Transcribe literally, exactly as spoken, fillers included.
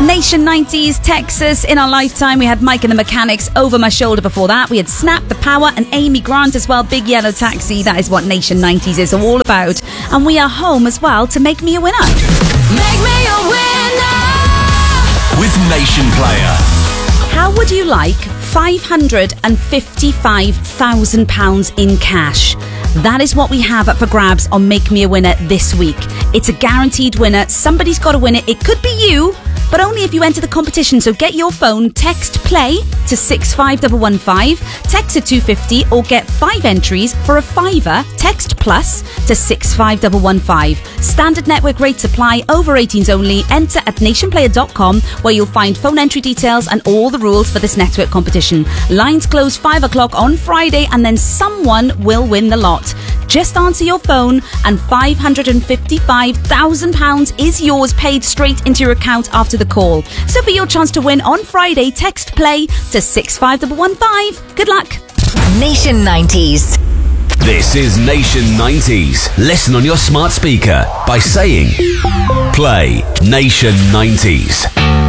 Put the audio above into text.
Nation nineties, Texas. In our lifetime, we had Mike and the Mechanics, Over My Shoulder before that. We had Snap, The Power, and Amy Grant as well, Big Yellow Taxi. That is what Nation nineties is all about. And we are home as well to Make Me a Winner. Make me a winner with Nation Player. How would you like five hundred fifty-five thousand pounds in cash? That is what we have up for grabs on Make Me a Winner this week. It's a guaranteed winner. Somebody's got to win it. It could be you, but only if you enter the competition. So get your phone, text play to six five one one five, text to two fifty, or get five entries for a fiver. Text plus to six five one one five. Standard network rates apply. Over eighteens only. Enter at nation player dot com, where you'll find phone entry details and all the rules for this network competition. Lines close five o'clock on Friday, and then someone will win the lot. Just answer your phone and five hundred fifty-five thousand pounds is yours, paid straight into your account after the call. So for your chance to win on Friday, text play to six five one one five. Good luck. Nation nineties. This is Nation nineties. Listen on your smart speaker by saying play Nation nineties.